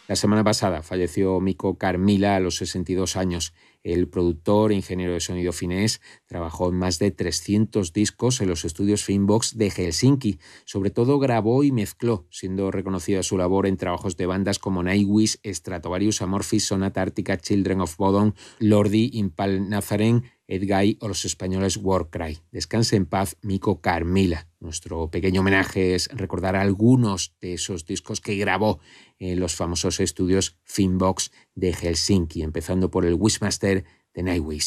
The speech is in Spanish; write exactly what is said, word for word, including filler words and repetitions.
La semana pasada falleció Mikko Karmila a los sesenta y dos años. El productor e ingeniero de sonido finés trabajó en más de trescientos discos en los estudios Finvox de Helsinki. Sobre todo grabó y mezcló, siendo reconocida su labor en trabajos de bandas como Nightwish, Stratovarius, Amorphis, Sonata Ártica, Children of Bodom, Lordi, Impal Nazarene, Edguy o los españoles Warcry. Descanse en paz, Mikko Karmila. Nuestro pequeño homenaje es recordar algunos de esos discos que grabó en los famosos estudios Finvox de Helsinki, empezando por el Wishmaster de Nightwish.